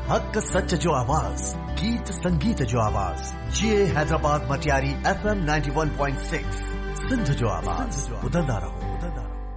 हक सच जो आवाज, गीत संगीत जो आवाज, ये हैदराबाद मटियारी FM 91.6 सिंध जो आवाज, बुलंदा रहो।